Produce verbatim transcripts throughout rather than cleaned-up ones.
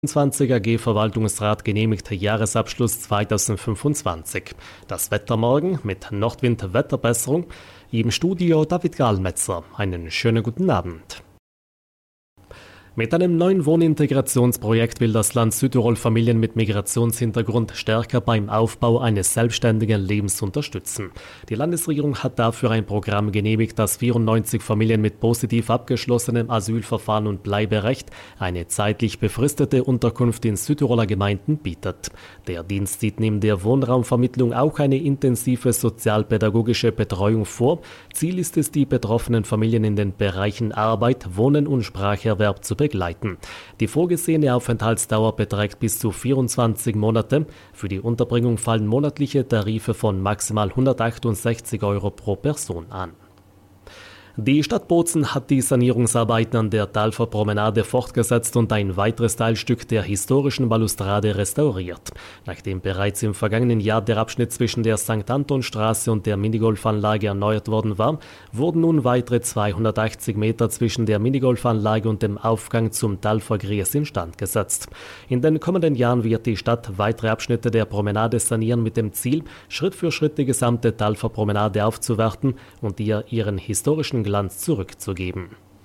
zwanzig A G Verwaltungsrat genehmigte Jahresabschluss zweitausendfünfundzwanzig. Das Wetter morgen mit Nordwind-Wetterbesserung. Im Studio David Gahlmetzer. Einen schönen guten Abend. Mit einem neuen Wohnintegrationsprojekt will das Land Südtirol Familien mit Migrationshintergrund stärker beim Aufbau eines selbstständigen Lebens unterstützen. Die Landesregierung hat dafür ein Programm genehmigt, das vierundneunzig Familien mit positiv abgeschlossenem Asylverfahren und Bleiberecht eine zeitlich befristete Unterkunft in Südtiroler Gemeinden bietet. Der Dienst sieht neben der Wohnraumvermittlung auch eine intensive sozialpädagogische Betreuung vor. Ziel ist es, die betroffenen Familien in den Bereichen Arbeit, Wohnen und Spracherwerb zu begleiten. Die vorgesehene Aufenthaltsdauer beträgt bis zu vierundzwanzig Monate. Für die Unterbringung fallen monatliche Tarife von maximal hundertachtundsechzig Euro pro Person an. Die Stadt Bozen hat die Sanierungsarbeiten an der Talfer Promenade fortgesetzt und ein weiteres Teilstück der historischen Balustrade restauriert. Nachdem bereits im vergangenen Jahr der Abschnitt zwischen der Sankt Anton-Straße und der Minigolfanlage erneuert worden war, wurden nun weitere zweihundertachtzig Meter zwischen der Minigolfanlage und dem Aufgang zum Talfer Gries instand gesetzt. In den kommenden Jahren wird die Stadt weitere Abschnitte der Promenade sanieren mit dem Ziel, Schritt für Schritt die gesamte Talfer Promenade aufzuwerten und ihr ihren historischen Glanz zurückzugeben.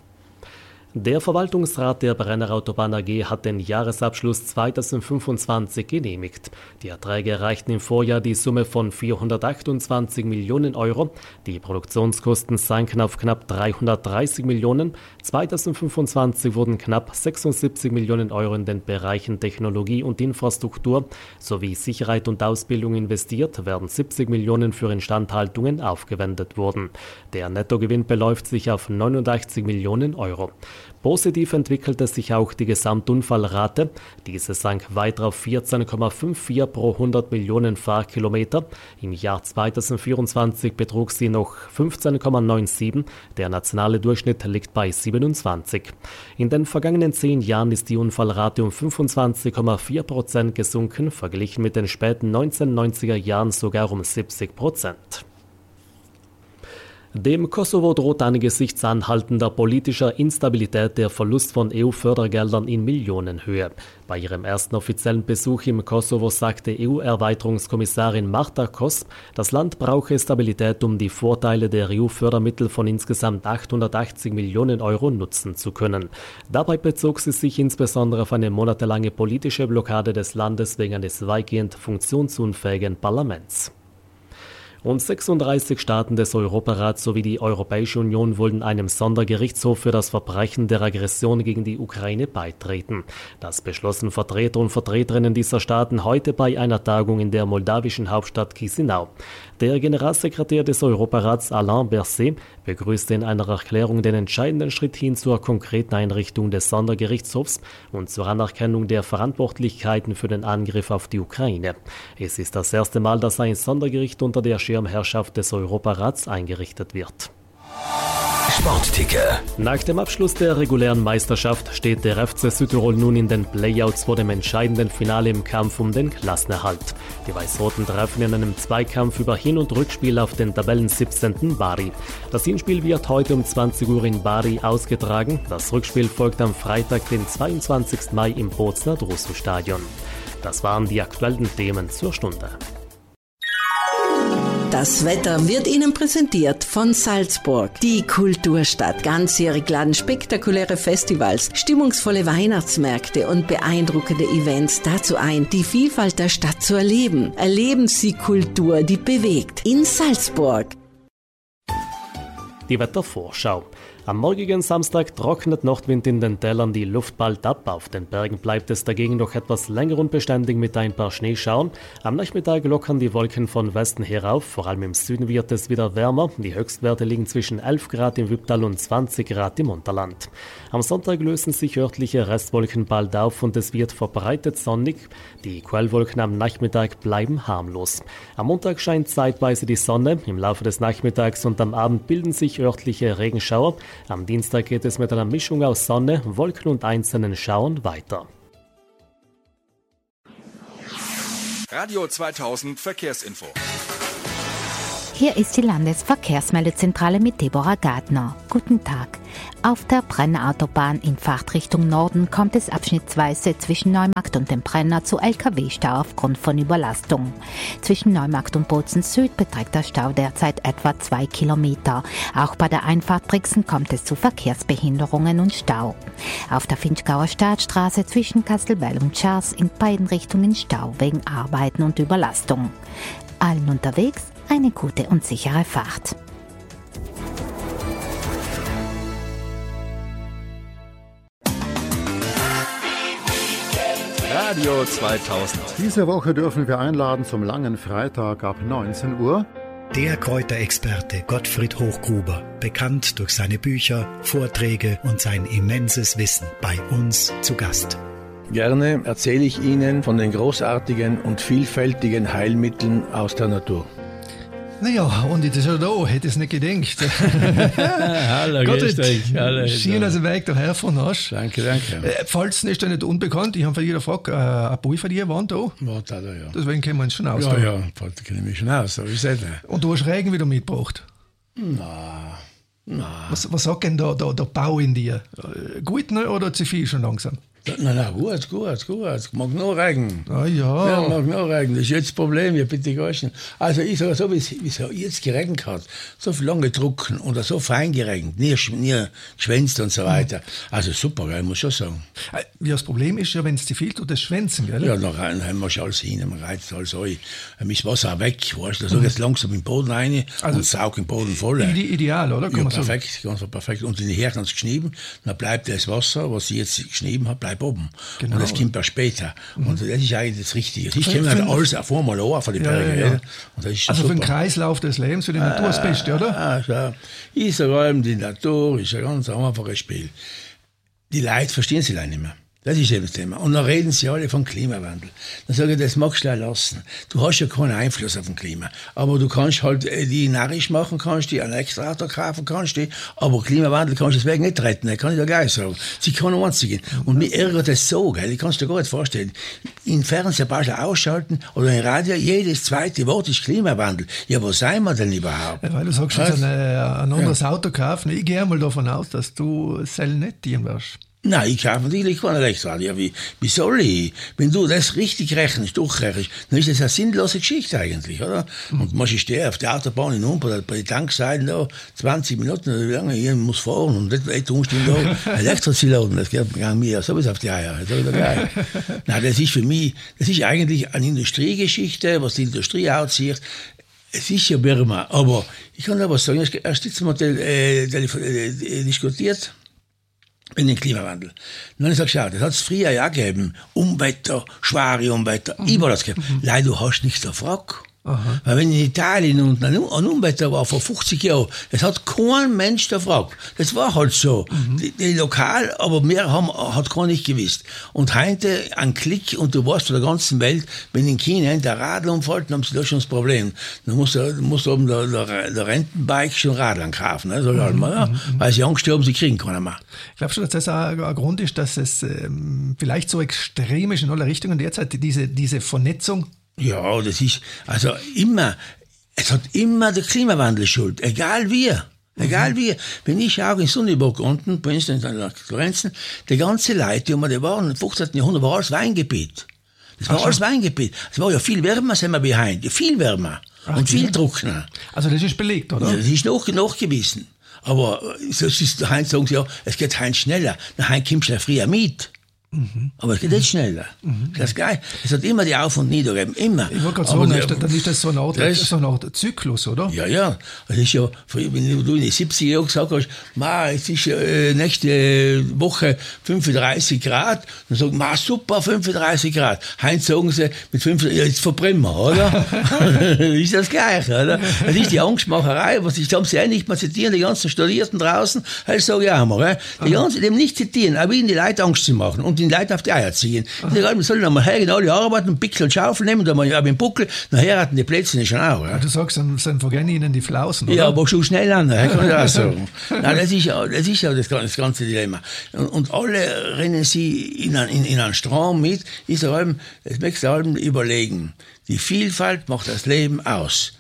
Der Verwaltungsrat der Brenner Autobahn A G hat den Jahresabschluss zweitausendfünfundzwanzig genehmigt. Die Erträge erreichten im Vorjahr die Summe von vierhundertachtundzwanzig Millionen Euro. Die Produktionskosten sanken auf knapp dreihundertdreißig Millionen. zweitausendfünfundzwanzig wurden knapp sechsundsiebzig Millionen Euro in den Bereichen Technologie und Infrastruktur sowie Sicherheit und Ausbildung investiert, während siebzig Millionen für Instandhaltungen aufgewendet wurden. Der Nettogewinn beläuft sich auf neunundachtzig Millionen Euro. Positiv entwickelte sich auch die Gesamtunfallrate. Diese sank weiter auf vierzehn Komma vierundfünfzig pro hundert Millionen Fahrkilometer. Im Jahr zweitausendvierundzwanzig betrug sie noch fünfzehn Komma siebenundneunzig. Der nationale Durchschnitt liegt bei siebenundzwanzig. In den vergangenen zehn Jahren ist die Unfallrate um fünfundzwanzig Komma vier Prozent gesunken, verglichen mit den späten neunzehnhundertneunziger Jahren sogar um siebzig Prozent. Dem Kosovo droht angesichts anhaltender politischer Instabilität der Verlust von E U-Fördergeldern in Millionenhöhe. Bei ihrem ersten offiziellen Besuch im Kosovo sagte E U-Erweiterungskommissarin Marta Kos, das Land brauche Stabilität, um die Vorteile der E U-Fördermittel von insgesamt achthundertachtzig Millionen Euro nutzen zu können. Dabei bezog sie sich insbesondere auf eine monatelange politische Blockade des Landes wegen eines weitgehend funktionsunfähigen Parlaments. Und sechsunddreißig Staaten des Europarats sowie die Europäische Union wollen einem Sondergerichtshof für das Verbrechen der Aggression gegen die Ukraine beitreten. Das beschlossen Vertreter und Vertreterinnen dieser Staaten heute bei einer Tagung in der moldawischen Hauptstadt Chisinau. Der Generalsekretär des Europarats Alain Berset begrüßte in einer Erklärung den entscheidenden Schritt hin zur konkreten Einrichtung des Sondergerichtshofs und zur Anerkennung der Verantwortlichkeiten für den Angriff auf die Ukraine. Es ist das erste Mal, dass ein Sondergericht unter der Schirmherrschaft des Europarats eingerichtet wird. Sportticker. Nach dem Abschluss der regulären Meisterschaft steht der F C Südtirol nun in den Playouts vor dem entscheidenden Finale im Kampf um den Klassenerhalt. Die Weiß-Roten treffen in einem Zweikampf über Hin- und Rückspiel auf den Tabellen-siebzehnten Bari. Das Hinspiel wird heute um zwanzig Uhr in Bari ausgetragen. Das Rückspiel folgt am Freitag, den zweiundzwanzigsten Mai im Bozner Drusu-Stadion. Das waren die aktuellen Themen zur Stunde. Das Wetter wird Ihnen präsentiert von Salzburg, die Kulturstadt. Ganzjährig laden spektakuläre Festivals, stimmungsvolle Weihnachtsmärkte und beeindruckende Events dazu ein, die Vielfalt der Stadt zu erleben. Erleben Sie Kultur, die bewegt. In Salzburg. Die Wettervorschau. Am morgigen Samstag trocknet Nordwind in den Tälern die Luft bald ab. Auf den Bergen bleibt es dagegen noch etwas länger und beständig mit ein paar Schneeschauern. Am Nachmittag lockern die Wolken von Westen herauf. Vor allem im Süden wird es wieder wärmer. Die Höchstwerte liegen zwischen elf Grad im Wyptal und zwanzig Grad im Unterland. Am Sonntag lösen sich örtliche Restwolken bald auf und es wird verbreitet sonnig. Die Quellwolken am Nachmittag bleiben harmlos. Am Montag scheint zeitweise die Sonne. Im Laufe des Nachmittags und am Abend bilden sich örtliche Regenschauer. Am Dienstag geht es mit einer Mischung aus Sonne, Wolken und einzelnen Schauern weiter. Radio zweitausend Verkehrsinfo. Hier ist die Landesverkehrsmeldezentrale mit Deborah Gardner. Guten Tag. Auf der Brenner-Autobahn in Fahrtrichtung Norden kommt es abschnittsweise zwischen Neumarkt und dem Brenner zu L K W-Stau aufgrund von Überlastung. Zwischen Neumarkt und Bozen Süd beträgt der Stau derzeit etwa zwei Kilometer. Auch bei der Einfahrt Brixen kommt es zu Verkehrsbehinderungen und Stau. Auf der Finchgauer Staatsstraße zwischen Kastelbell und Schars in beiden Richtungen Stau wegen Arbeiten und Überlastung. Allen unterwegs eine gute und sichere Fahrt. Radio zweitausend. Diese Woche dürfen wir einladen zum langen Freitag ab neunzehn Uhr. Der Kräuterexperte Gottfried Hochgruber, bekannt durch seine Bücher, Vorträge und sein immenses Wissen, bei uns zu Gast. Gerne erzähle ich Ihnen von den großartigen und vielfältigen Heilmitteln aus der Natur. Naja, und jetzt ist er da, hätte ich es nicht gedacht. Hallo, grüß euch. Hallo. Schön, dass du Weg daher von hast. Danke, danke. Äh, falls ist ja nicht unbekannt, ich habe von jeder gefragt, äh, ein Boy von dir waren da. War da, ja. Deswegen kennen wir uns schon aus. Ja, da. ja, da kenne ich mich schon aus, aber ich sehe das. Und du hast Regen wieder mitgebracht. Na, na. Was, was sagt denn da, da, der Bau in dir? Äh, gut, ne, oder zu viel schon langsam? Nein, nein, gut, gut, gut. Mag nur Regen. Ah ja. Ja, mag nur Regen. Das ist jetzt das Problem, ja, bitte gehen. Also ich sage so, wie es jetzt geregnet hat, so viel lange getrocknet oder so fein geregnet, nie, nie geschwänzt und so weiter. Also super, gell, muss ich schon sagen. Ja, das Problem ist ja, wenn es zu viel tut, das Schwänzen, gell? Ja, dann haben wir schon alles hin, man reizt alles ein. Dann ist das Wasser auch weg, weißt du. Da sag jetzt langsam im Boden rein Also und saug im Boden voll. Ide ideal, oder? Kann Ja, man sagen. perfekt, ganz perfekt. Und in die Herd ganz geschnieben, dann bleibt das Wasser, was ich jetzt geschnieben habe, bleibt oben. Genau. Und das kommt auch später. Mhm. Und das ist eigentlich das Richtige. Ich Für- kenne halt für- alles auf einmal an von den Ja, Bergen. ja, ja. Ja. Und das ist schon Also für den super. Kreislauf des Lebens, für die Natur das Beste, oder? Ah, ja. Ich sage allem, die Natur ist ein ganz einfaches Spiel. Die Leute verstehen sie leider nicht mehr. Das ist eben das Thema. Und dann reden sie alle vom Klimawandel. Dann sage ich, das magst du lassen. Du hast ja keinen Einfluss auf den Klima. Aber du kannst halt äh, die narrisch machen, kannst die, ein extra Auto kaufen kannst die, aber Klimawandel kannst du deswegen nicht retten. Das kann ich dir gleich sagen. Sie kann nur einzigen. Und mir ärgert das so, gell? Ich kann es dir gar nicht vorstellen. Im Fernseher ein paar ausschalten oder im Radio, jedes zweite Wort ist Klimawandel. Ja, wo sind wir denn überhaupt? Ja, weil du sagst, Was? jetzt ein, ein anderes Auto kaufen. Ich gehe mal davon aus, dass du Sell nicht dienen wirst. Nein, ich kaufe natürlich kein Elektroauto. Ja, wie, wie soll ich? Wenn du das richtig rechnest, durchrechnest, dann ist das eine sinnlose Geschichte eigentlich, oder? Mhm. Und man steht auf der Autobahn in Umpa, bei den Tankseiten da, zwanzig Minuten oder wie lange, ich muss fahren und nicht nicht umstehen da, Elektro zu laden, das geht mir sowieso auf die Eier. Das ist geil. Nein, das ist für mich, das ist eigentlich eine Industriegeschichte, was die Industrie auszieht. Es ist ja Birma, aber ich kann aber sagen, erst jetzt mal äh, äh, diskutiert, in den Klimawandel. Und dann habe ich gesagt, schau, das hat es früher ja gegeben. Umwetter, schwere Umwetter, mhm. überall das gegeben. Mhm. Leider, du hast nichts gefragt. Aha. Weil wenn in Italien und ein Unwetter war vor fünfzig Jahren, das hat kein Mensch gefragt. Das war halt so. Mhm. Die, die lokal, aber mehr haben, hat keiner nicht gewusst. Und heute ein Klick und du warst von der ganzen Welt, wenn in China der Radl umfällt, dann haben sie da schon das Problem. Dann musst du, musst du oben der, der, der Rentenbike schon Radl kaufen. Ne? So mhm. halt mal, ja? mhm. Weil sie Angst haben, sie kriegen keiner mehr. Glaubst du, dass das auch ein Grund ist, dass es ähm, vielleicht so extrem ist in alle Richtungen derzeit, diese, diese Vernetzung? Ja, das ist, also immer, es hat immer der Klimawandel Schuld, egal wie, egal mhm. wie. Wenn ich auch in Sonneburg unten, bei uns in Florenzen, die ganze Leute, die, die waren im fünfzehnten Jahrhundert, war alles Weingebiet. Das war Ach, alles Weingebiet. Es war ja viel wärmer, sind wir behind, ja, viel wärmer Ach, und viel ja. trockener. Also das ist belegt, oder? Ja, das ist noch, nachgewiesen. Aber das ist, Heinz sagen sie ja, es geht Heinz schneller, nach Heinz kommst du ja früher mit. Mhm. Aber es geht nicht schneller. Mhm. Das ist geil. Es hat immer die Auf- und Nieder gegeben. Immer. Ich wollte gerade sagen, dann ist das so eine Art, das so eine Art Zyklus, oder? Ja, ja. Das ist ja, wenn du in den siebziger Jahren gesagt hast, ma, es ist äh, nächste Woche fünfunddreißig Grad, dann sagen ma, super, fünfunddreißig Grad. Heinz sagen sie, mit fünfunddreißig, ja, jetzt verbrennen wir, oder? Ist das Gleiche, oder? Das ist die Angstmacherei, was ich, da haben sie ja nicht mal zitieren, die ganzen Studierten draußen, das sage ich auch mal, die ganzen, dem nicht zitieren, aber ihnen die Leute Angst zu machen und den Leuten auf die Eier ziehen. Ich sage, wir sollen einmal hergehen, alle arbeiten, Pickel und Schaufel nehmen, dann mal mit dem Buckel, nachher hatten die Plätze nicht schon auch. Ja. Du sagst, dann, dann vergehen ihnen die Flausen, oder? Ja, aber schon schnell an, kann ich auch sagen. Nein, das ist ja das, ist ja das, das ganze Dilemma. Und, und alle rennen sie in, in, in einen Strom mit. Ich sage, das möchtest du allem überlegen. Die Vielfalt macht das Leben aus.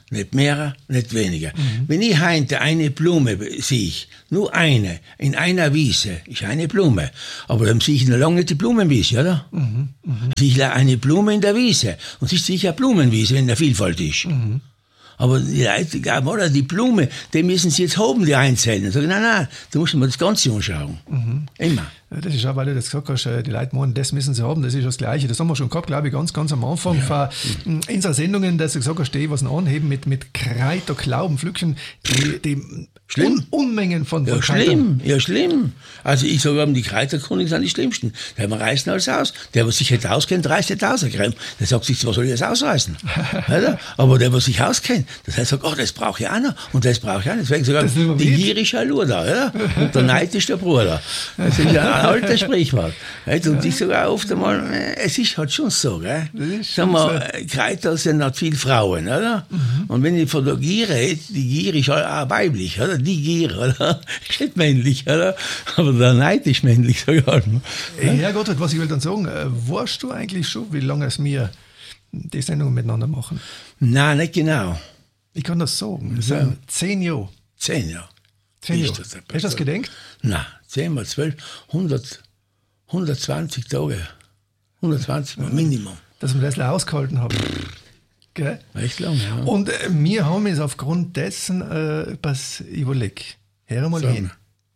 nicht mehr, nicht weniger. Mhm. Wenn ich heute eine Blume sehe, nur eine, in einer Wiese, ist eine Blume. Aber dann sehe ich noch lange nicht die Blumenwiese, oder? Mhm. Mhm. Sehe ich eine Blume in der Wiese. Und es ist sicher eine Blumenwiese, wenn der Vielfalt ist. Mhm. Aber die Leute glauben, oder, die Blume, die müssen sie jetzt haben, die Einzelnen. Sagen, nein, nein, da muss man das Ganze anschauen. Mhm. Immer. Das ist auch, weil du das gesagt hast, die Leute meinen, das müssen sie haben, das ist das Gleiche. Das haben wir schon gehabt, glaube ich, ganz, ganz am Anfang ja. von unserer Sendungen, dass du gesagt hast, die was noch anheben mit, mit Kräuter, Glauben, Pflückchen, die, die schlimm. Un- Unmengen von, von ja, schlimm, ja, schlimm. Also ich sage, die Kräuterkundigen sind die schlimmsten. Die reißen alles aus. Der, was sich nicht auskennt, reißt nicht aus. Der sagt sich, was soll ich jetzt ausreißen? Aber der, was sich auskennt, das heißt, sagt, oh, das brauche ich auch noch und das brauche ich auch noch. Deswegen sogar, die Gier ist ein Luder, oder? Und der Neid ist der Bruder. Das ist ja ein altes Sprichwort. Und ich sage auch oft einmal, es ist halt schon so, gell? Sagen wir, Kräuter sind halt viele Frauen, oder? Mhm. Und wenn ich von der Gier rede, die Gier ist auch weiblich, oder? Die Gier, oder? Ist nicht männlich, oder? Aber der Neid ist männlich, sag ich halt mal. Ja, Gottfried, was ich will dann sagen, weißt du eigentlich schon, wie lange es wir die Sendung miteinander machen? Nein, nicht genau. Ich kann das sagen. Das ja. sind zehn Jahre. Zehn Jahre. Zehn Jahre. Hast du das gedenkt? Nein, zehn mal zwölf, hundert, hundertzwanzig Tage. hundertzwanzig mal Minimum. Dass wir das ausgehalten haben. Gell? Echt lang, ja. Und äh, wir haben es aufgrund dessen äh, etwas überlegt. Hör mal hin.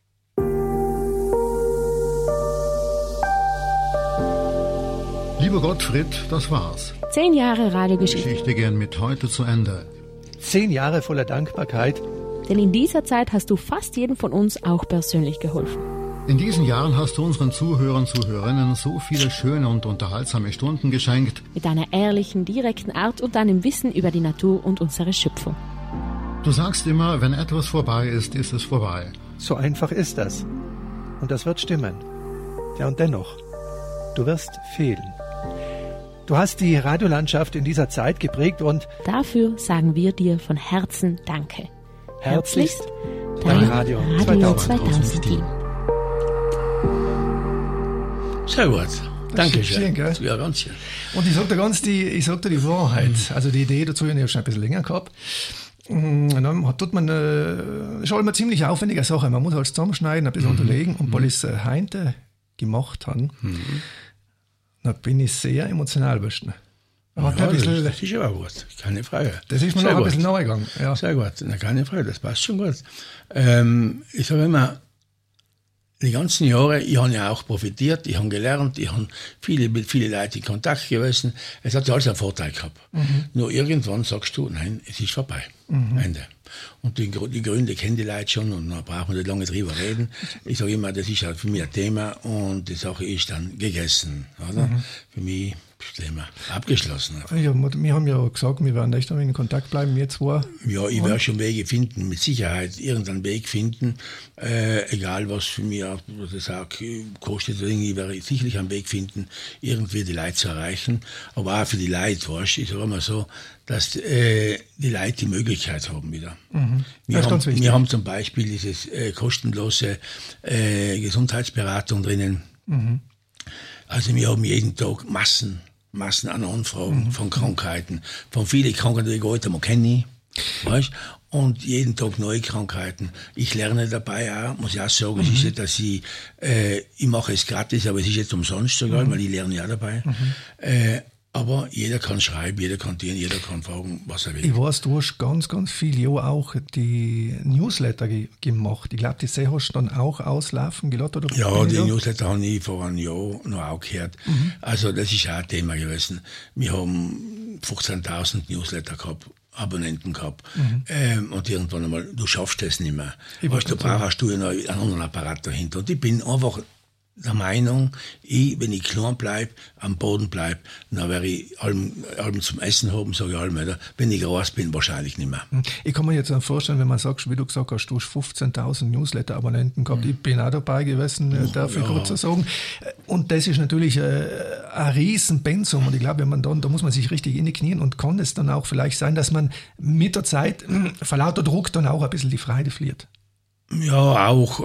Lieber Gottfried, das war's. Zehn Jahre Radiogeschichte. Geschichte gehen mit heute zu Ende. Zehn Jahre voller Dankbarkeit. Denn in dieser Zeit hast du fast jedem von uns auch persönlich geholfen. In diesen Jahren hast du unseren Zuhörern, Zuhörerinnen so viele schöne und unterhaltsame Stunden geschenkt. Mit deiner ehrlichen, direkten Art und deinem Wissen über die Natur und unsere Schöpfung. Du sagst immer, wenn etwas vorbei ist, ist es vorbei. So einfach ist das. Und das wird stimmen. Ja, und dennoch, du wirst fehlen. Du hast die Radiolandschaft in dieser Zeit geprägt und dafür sagen wir dir von Herzen Danke. Herzlichst, dein Radio, Radio zweitausend Team. Sehr gut. Danke schön. Gell? Ja, ganz schön. Und ich sage dir ganz die, ich sag dir die Wahrheit. Also die Idee dazu, ich habe schon ein bisschen länger gehabt. Und dann tut man, äh, ist halt eine ziemlich aufwendige Sache. Man muss halt zusammenschneiden, ein bisschen mhm. unterlegen. Und weil ich es äh, heute gemacht habe, mhm. da bin ich sehr emotional gewesen. Ja, ein bisschen, das ist aber gut, keine Frage. Das ist mir noch ein bisschen neu gegangen. Ja. Sehr gut, na, keine Frage, das passt schon gut. Ähm, ich sage immer, die ganzen Jahre, ich habe ja auch profitiert, ich habe gelernt, ich habe viele, mit vielen Leuten in Kontakt gewesen. Es hat ja alles einen Vorteil gehabt. Mhm. Nur irgendwann sagst du, nein, es ist vorbei. Mhm. Ende. Und die, die Gründe kennen die Leute schon und da brauchen wir nicht lange drüber reden. Ich sage immer, das ist halt für mich ein Thema und die Sache ist dann gegessen. Oder? Mhm. Für mich das Thema abgeschlossen. Ja, wir haben ja gesagt, wir werden echt in Kontakt bleiben, wir zwei. Ja, ich werde schon Wege finden, mit Sicherheit irgendeinen Weg finden, äh, egal was für mich auch, was ich sage, kostet, ich werde sicherlich einen Weg finden, irgendwie die Leute zu erreichen, aber auch für die Leute, weißt du, ich sage immer so, dass äh, die Leute die Möglichkeit haben wieder. Mhm. Wir, haben, wir haben zum Beispiel dieses äh, kostenlose äh, Gesundheitsberatung drinnen. Mhm. Also wir haben jeden Tag Massen, Massen an Anfragen mhm. von Krankheiten, von vielen Krankheiten, die ich heute mal kenne, weißt? Und jeden Tag neue Krankheiten. Ich lerne dabei auch, muss ich auch sagen, mhm. es ist nicht, dass ich, äh, ich mache es gratis, aber es ist jetzt umsonst sogar, mhm. weil ich lerne ja dabei. Mhm. Äh, Aber jeder kann schreiben, jeder kann dienen, jeder kann fragen, was er will. Ich weiß, du hast ganz, ganz viele Jahre auch die Newsletter ge- gemacht. Ich glaube, die See hast du dann auch auslaufen gelassen? Oder ja, die Newsletter habe ich vor einem Jahr noch auch gehört. Mhm. Also das ist auch ein Thema gewesen. Wir haben fünfzehntausend Newsletter gehabt, Abonnenten gehabt. Mhm. Ähm, und irgendwann einmal, du schaffst das nicht mehr. Weißt, du brauchst du ja noch einen anderen Apparat dahinter. Und ich bin einfach der Meinung, ich, wenn ich klein bleibe, am Boden bleibe, dann werde ich allem, allem zum Essen haben, sage ich allem, oder? Wenn ich groß bin, wahrscheinlich nicht mehr. Ich kann mir jetzt vorstellen, wenn man sagt, wie du gesagt hast, du hast fünfzehntausend Newsletter-Abonnenten gehabt, mhm. ich bin auch dabei gewesen, oh, darf ich ja. kurz so sagen. Und das ist natürlich äh, ein Riesenpensum. Und ich glaube, wenn man dann, da muss man sich richtig in die Knien und kann es dann auch vielleicht sein, dass man mit der Zeit äh, vor lauter Druck dann auch ein bisschen die Freude verliert. Ja, auch.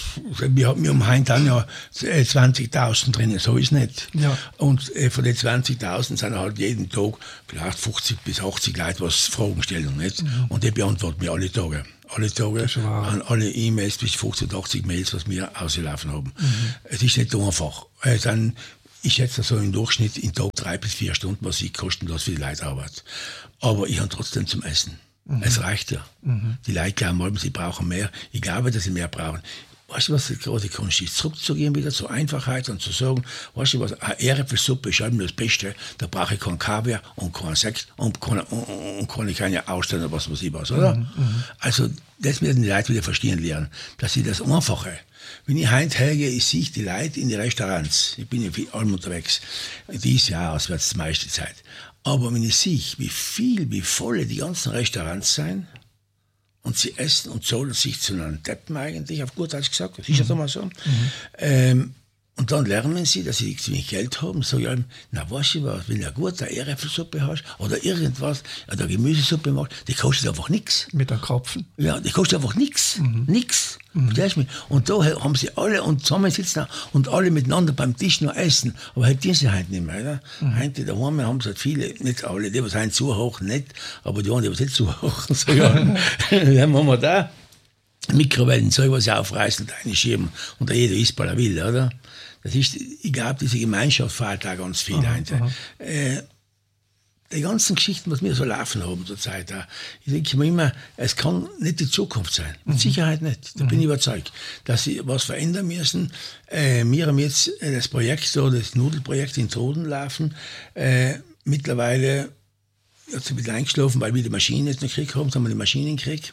Wir, wir haben heute dann ja zwanzigtausend drin, so ist es nicht. Ja. Und von den zwanzigtausend sind halt jeden Tag vielleicht fünfzig bis achtzig Leute, was Fragen stellen. Nicht? Mhm. Und die beantworten wir alle Tage. Alle Tage an alle E-Mails bis fünfzig, achtzig Mails, was wir ausgelaufen haben. Mhm. Es ist nicht einfach. Es sind, ich schätze so im Durchschnitt im Tag drei bis vier Stunden, was ich kostenlos für die Leute arbeite. Aber ich habe trotzdem zum Essen. Mhm. Es reicht ja. Mhm. Die Leute glauben mal, sie brauchen mehr. Ich glaube, dass sie mehr brauchen. Weißt du, was die große Kunst ist? Zurückzugehen wieder zur Einfachheit und zu sagen, weißt du was, eine Erdäpfelsuppe ist halt das Beste. Da brauche ich keinen Kaviar und keinen Sekt und keine, und, und keine, keine Ausstellung oder was weiß ich was, oder? Mhm. Also, das werden die Leute wieder verstehen lernen, dass sie das Einfache. Wenn ich heute hergehe, ich sehe die Leute in die Restaurants. Ich bin ja viel allem unterwegs. Dieses Jahr auswärts die meiste Zeit. Aber wenn ich sehe, wie viel, wie voll die ganzen Restaurants sind, und sie essen und zahlen sich zu einem Deppen eigentlich, auf gut Deutsch gesagt, das ist ja mhm. mal so. Mhm. Ähm, und dann lernen sie, dass sie zu wenig Geld haben, sagen ja, na weißt du was, wenn du eine gute Erdäpfelsuppe hast oder irgendwas, oder Gemüsesuppe machst, die kostet einfach nichts. Mit einem Krapfen? Ja, die kostet einfach nichts. Mhm. Nichts. Mhm. Und da haben sie alle und zusammen sitzen und alle miteinander beim Tisch noch essen. Aber halt diese heute nicht mehr. Oder? Mhm. Heute daheim haben sie halt viele, nicht alle, die was heute zu hoch, nicht, aber die anderen, die was nicht zu hoch. So, ja, dann haben wir da Mikrowellen, so was aufreißen und einschieben und da jeder isst, weil er will, oder? Das ist, ich glaube, diese Gemeinschaft fehlt da ganz viel. Aha, aha. Äh, die ganzen Geschichten, was wir so laufen haben zur Zeit, ich denke mir immer, es kann nicht die Zukunft sein. Mit mhm. Sicherheit nicht. Da mhm. bin ich überzeugt, dass sie was verändern müssen. Äh, wir haben jetzt das Projekt, so das Nudelprojekt in Troden laufen. Äh, mittlerweile hat sie ein bisschen eingeschlafen, weil wir die Maschinen jetzt noch gekriegt haben, jetzt haben wir die Maschinen gekriegt,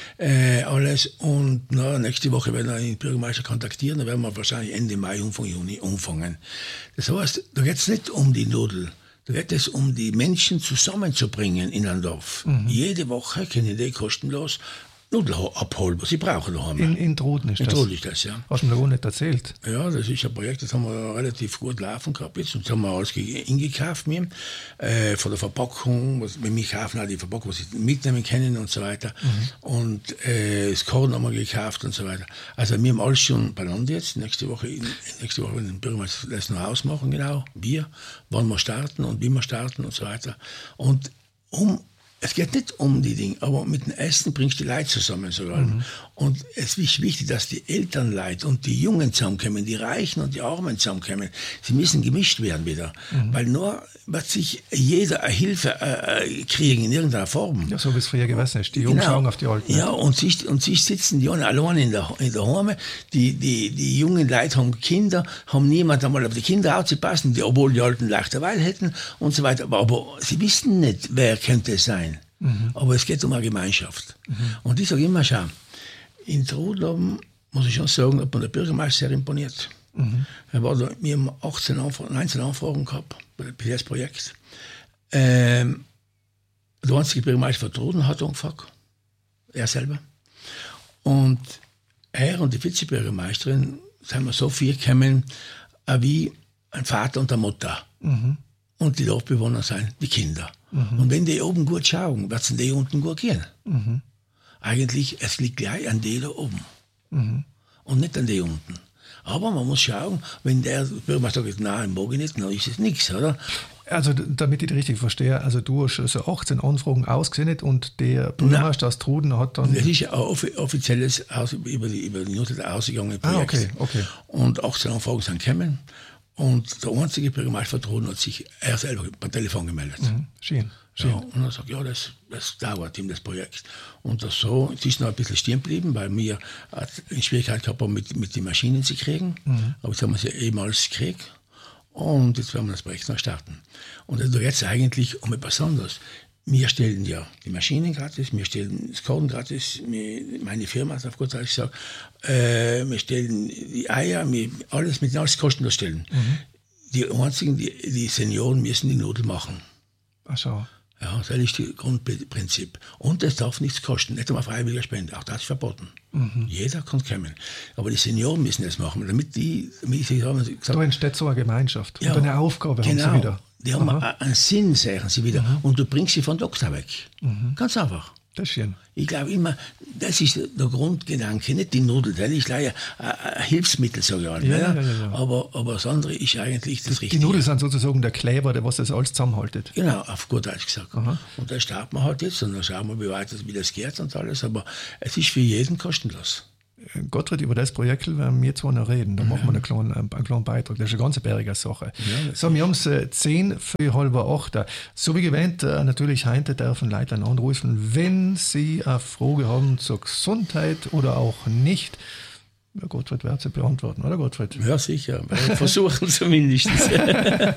äh, alles. Und na, nächste Woche werden wir den Bürgermeister kontaktieren, dann werden wir wahrscheinlich Ende Mai, Anfang Juni anfangen. Das heißt, da geht es nicht um die Nudel, da geht es um die Menschen zusammenzubringen in einem Dorf. Mhm. Jede Woche können die kostenlos Nudeln abholen, was sie brauchen daheim. In, in Troden ist in das? In Troden ist das, ja. Hast du mir auch nicht erzählt? Ja, das ist ein Projekt, das haben wir relativ gut laufen gehabt jetzt. Und das haben wir alles eingekauft mir, äh, von der Verpackung, was, wenn wir kaufen auch die Verpackung, was sie mitnehmen können und so weiter. Mhm. Und äh, das Korn haben wir gekauft und so weiter. Also wir haben alles schon beieinander jetzt. Nächste Woche, nächste Woche werden den Bürgermeister das noch ausmachen, genau. Wir, wann wir starten und wie wir starten und so weiter. Und um Es geht nicht um die Dinge, aber mit dem Essen bringst du die Leute zusammen. Sogar. Mhm. Und es ist wichtig, dass die Elternleute und die Jungen zusammenkommen, die Reichen und die Armen zusammenkommen. Sie müssen gemischt werden wieder. Mhm. Weil nur wird sich jeder eine Hilfe äh, kriegen in irgendeiner Form. Ja, so wie es früher gewesen ist. Die Jungen genau. schauen auf die Alten. Ja, und sie, und sie sitzen die alleine in der, in der Heime. Die, die, die jungen Leute haben Kinder, haben niemand einmal auf die Kinder aufzupassen, die, obwohl die Alten leichterweise hätten und so weiter. Aber, aber sie wissen nicht, wer könnte es sein. Mhm. Aber es geht um eine Gemeinschaft. Mhm. Und ich sage immer, schau, in Troden muss ich schon sagen, hat mir der Bürgermeister sehr imponiert. Mhm. Er war da, wir haben achtzehn Anfragen, neunzehn Anfragen gehabt für das Projekt. Ähm, der einzige Bürgermeister von Troden hat angefragt, er selber. Und er und die Vizebürgermeisterin sind wir so viel gekommen, wie ein Vater und eine Mutter. Mhm. Und die Dorfbewohner sind die Kinder. Mhm. Und wenn die oben gut schauen, werden die unten gut gehen. Mhm. Eigentlich, es liegt gleich an die da oben. Mhm. Und nicht an die unten. Aber man muss schauen, wenn der Bürgermeister sagt, nein, mag ich nicht, dann ist es nichts, oder? Also, damit ich das richtig verstehe, also du hast also achtzehn Anfragen ausgesendet und der Bürgermeister aus Troden hat dann... Das ist ein offizielles Aus, über die, über die Note ausgegangene Projekt. Ah, okay, okay. Und achtzehn Anfragen sind gekommen. Und der einzige Bürgermeister von Troden hat sich er selber per Telefon gemeldet. Mhm. Schön. Schön. Ja, und er sagt, ja, das, das dauert ihm, das Projekt. Und das so, es ist noch ein bisschen stehen geblieben, weil wir eine Schwierigkeit gehabt haben, mit, mit den Maschinen zu kriegen. Mhm. Aber jetzt haben wir sie eben alles gekriegt. Und jetzt werden wir das Projekt noch starten. Und da geht es eigentlich um etwas anderes. Wir stellen ja die Maschinen gratis, wir stellen das Korn gratis, wir, meine Firma hat auf gut Deutsch gesagt, äh, wir stellen die Eier, wir alles mit alles kostenlos stellen. Mhm. Die einzigen, die, die Senioren müssen die Nudeln machen. Ach so. Ja, das ist das Grundprinzip. Und es darf nichts kosten, nicht einmal freiwillige Spende, auch das ist verboten. Mhm. Jeder kann kommen. Aber die Senioren müssen das machen, damit die, damit sie haben gesagt, da entsteht so eine Gemeinschaft ja, und eine Aufgabe genau, haben sie wieder. Die haben Aha. einen Sinn, sagen sie wieder. Mhm. Und du bringst sie von Doktor weg. Mhm. Ganz einfach. Das ist schön. Ich glaube immer, das ist der Grundgedanke, nicht die Nudel. Das ist leider ein Hilfsmittel, sage ich auch. Ja, ja, ja, ja. Aber, aber das andere ist eigentlich das, das Richtige. Die Nudeln sind sozusagen der Kleber, der was das alles zusammenhaltet. Genau, auf gut Deutsch gesagt. Aha. Und da starten wir halt jetzt und dann schauen wir, wie weit das, wie das geht und alles. Aber es ist für jeden kostenlos. Gottfried, über das Projekt werden wir zwar noch reden. Da ja. machen wir einen kleinen, einen kleinen Beitrag. Das ist eine ganz bärige Sache. Ja, so, wir haben es äh, zehn für halb acht. So wie gewähnt, äh, natürlich heute dürfen Leute anrufen, wenn sie eine Frage haben zur Gesundheit oder auch nicht. Ja, Gottfried wird sie beantworten, oder Gottfried? Ja, sicher. Versuchen zumindest.